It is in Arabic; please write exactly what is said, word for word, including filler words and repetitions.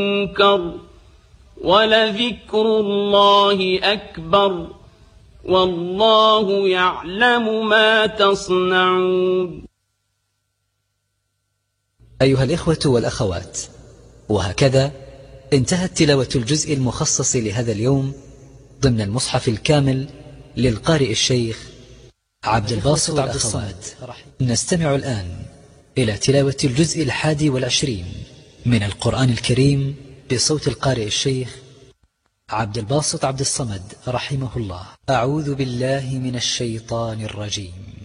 منكر ولذكر الله أكبر والله يعلم ما تصنعون. أيها الإخوة والأخوات، وهكذا انتهت تلاوة الجزء المخصص لهذا اليوم ضمن المصحف الكامل للقارئ الشيخ عبد الباسط عبد الصمد. نستمع الآن إلى تلاوة الجزء الحادي والعشرين من القرآن الكريم بصوت القارئ الشيخ عبد الباسط عبد الصمد رحمه الله. أعوذ بالله من الشيطان الرجيم.